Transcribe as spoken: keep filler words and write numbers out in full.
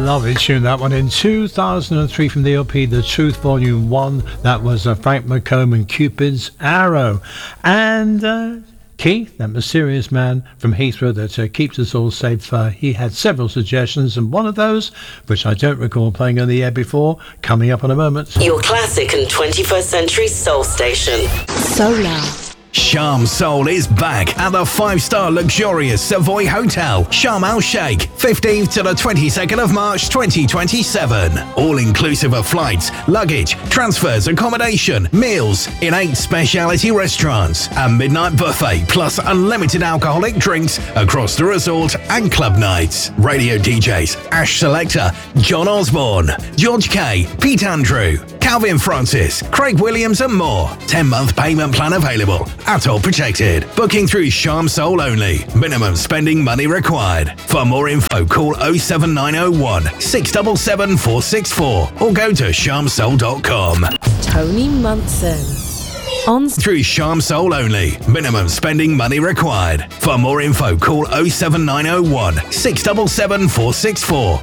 Lovely tune, that one. In two thousand three from the L P The Truth Volume one, that was uh, Frank McComb and Cupid's Arrow. And uh, Keith, that mysterious man from Heathrow that uh, keeps us all safe, uh, he had several suggestions, and one of those, which I don't recall playing on the air before, coming up in a moment. Your classic and twenty-first century soul station. Solar. Sharm Soul is back at the five-star luxurious Savoy Hotel, Sharm El Sheikh, fifteenth to the twenty-second of March twenty twenty-seven. All inclusive of flights, luggage, transfers, accommodation, meals in eight specialty restaurants, a midnight buffet plus unlimited alcoholic drinks across the resort and club nights. Radio D Js Ash Selector, John Osborne, George K, Pete Andrew, Calvin Francis, Craig Williams and more. ten-month payment plan available. At all protected. Booking through Sharm Soul only. Minimum spending money required. For more info, call oh seven nine oh one, six seven seven, four six four or go to sharm soul dot com. Tony Munson. On through Sharm Soul only. Minimum spending money required. For more info, call oh seven nine oh one, six seven seven, four six four